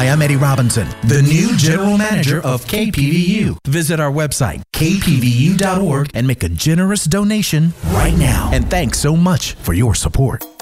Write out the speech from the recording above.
Hi, I'm Eddie Robinson, the new general manager of KPVU. Visit our website, kpvu.org, and make a generous donation right now. And thanks so much for your support.